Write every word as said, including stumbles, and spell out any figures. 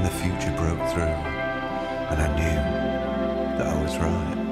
the future broke through, and I knew that I was right.